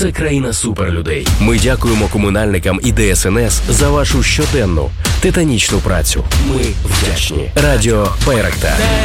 це країна суперлюдей. Ми дякуємо комунальникам і ДСНС за вашу щоденну титанічну працю. Ми вдячні. Радіо Байрактар.